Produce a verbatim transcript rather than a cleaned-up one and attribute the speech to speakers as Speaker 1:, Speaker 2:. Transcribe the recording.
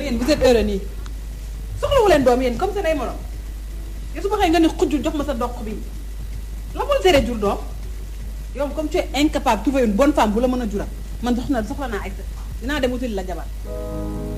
Speaker 1: yéen vous êtes heureux nii soxlawu leen doom yéen comme seen ay morom yow su ma xëy nga ni xujjul jox ma sa doq bi la mul tere jur doom yow comme tu es incapable trouver une bonne femme bu la mën a jural man soxna soxla naa ay dinaa dem utili la jabar